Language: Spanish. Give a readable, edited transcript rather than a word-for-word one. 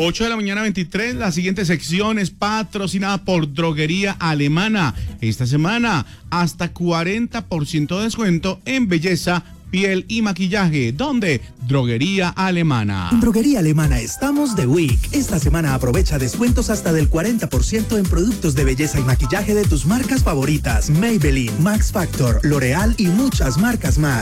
8 de la mañana 23, la siguiente sección es patrocinada por Droguería Alemana. Esta semana, hasta 40% de descuento en belleza, piel y maquillaje. ¿Dónde? Droguería Alemana. En Droguería Alemana estamos de week. Esta semana aprovecha descuentos hasta del 40% en productos de belleza y maquillaje de tus marcas favoritas: Maybelline, Max Factor, L'Oreal y muchas marcas más.